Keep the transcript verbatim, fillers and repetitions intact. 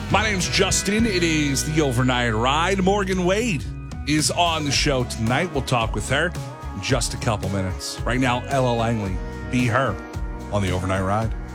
My name's Justin. It is the Overnight Ride. Morgan Wade is on the show tonight. We'll talk with her in just a couple minutes. Right now, Ella Langley, Be Her on the Overnight Ride.